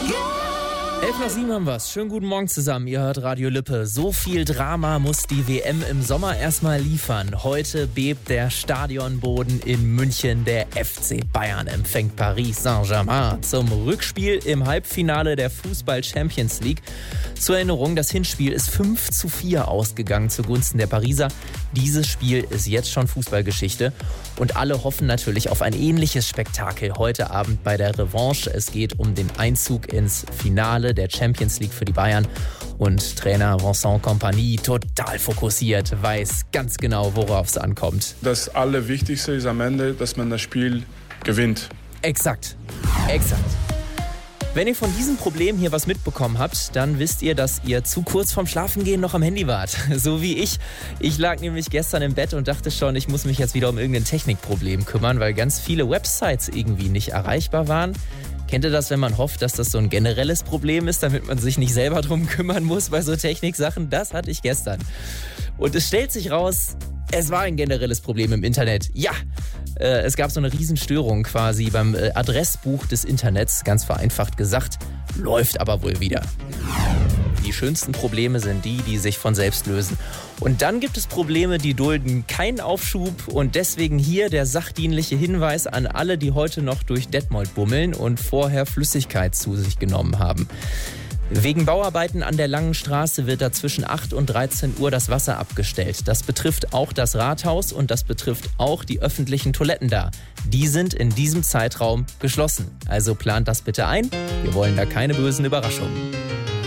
11:07 haben wir's. Schönen guten Morgen zusammen. Ihr hört Radio Lippe. So viel Drama muss die WM im Sommer erstmal liefern. Heute bebt der Stadionboden in München. Der FC Bayern empfängt Paris Saint-Germain zum Rückspiel im Halbfinale der Fußball-Champions League. Zur Erinnerung, das Hinspiel ist 5:4 ausgegangen zugunsten der Pariser. Dieses Spiel ist jetzt schon Fußballgeschichte. Und alle hoffen natürlich auf ein ähnliches Spektakel heute Abend bei der Revanche. Es geht um den Einzug ins Finale der Champions League für die Bayern. Und Trainer Vincent Kompany, total fokussiert, weiß ganz genau, worauf es ankommt. Das Allerwichtigste ist am Ende, dass man das Spiel gewinnt. Exakt. Wenn ihr von diesem Problem hier was mitbekommen habt, dann wisst ihr, dass ihr zu kurz vorm Schlafengehen noch am Handy wart. So wie ich. Ich lag nämlich gestern im Bett und dachte schon, ich muss mich jetzt wieder um irgendein Technikproblem kümmern, weil ganz viele Websites irgendwie nicht erreichbar waren. Kennt ihr das, wenn man hofft, dass das so ein generelles Problem ist, damit man sich nicht selber drum kümmern muss bei so Techniksachen? Das hatte ich gestern. Und es stellt sich raus, es war ein generelles Problem im Internet. Ja, es gab so eine Riesenstörung quasi beim Adressbuch des Internets, ganz vereinfacht gesagt, läuft aber wohl wieder. Die schönsten Probleme sind die, die sich von selbst lösen. Und dann gibt es Probleme, die dulden keinen Aufschub. Und deswegen hier der sachdienliche Hinweis an alle, die heute noch durch Detmold bummeln und vorher Flüssigkeit zu sich genommen haben. Wegen Bauarbeiten an der Langen Straße wird da zwischen 8 und 13 Uhr das Wasser abgestellt. Das betrifft auch das Rathaus und das betrifft auch die öffentlichen Toiletten da. Die sind in diesem Zeitraum geschlossen. Also plant das bitte ein. Wir wollen da keine bösen Überraschungen.